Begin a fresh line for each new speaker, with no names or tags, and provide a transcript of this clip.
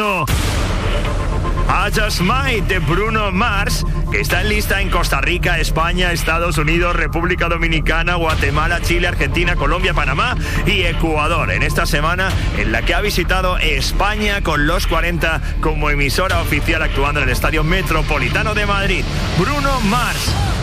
I Just Might de Bruno Mars, que está en lista en Costa Rica, España, Estados Unidos, República Dominicana, Guatemala, Chile, Argentina, Colombia, Panamá y Ecuador. En esta semana en la que ha visitado España con Los 40 como emisora oficial, actuando en el Estadio Metropolitano de Madrid. Bruno Mars.